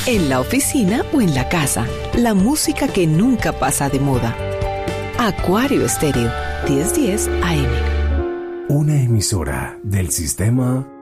en la oficina o en la casa. La música que nunca pasa de moda. Acuario Estéreo, 1010 AM. Una emisora del Sistema